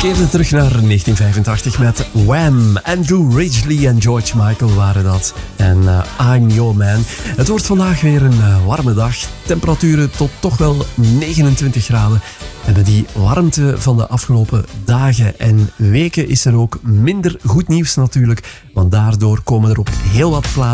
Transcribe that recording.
Keerde terug naar 1985 met Wham! Andrew Ridgeley en George Michael waren dat. En I'm Your Man. Het wordt vandaag weer een warme dag. Temperaturen tot toch wel 29 graden. En met die warmte van de afgelopen dagen en weken is er ook minder goed nieuws natuurlijk. Want daardoor komen er op heel wat plaatsen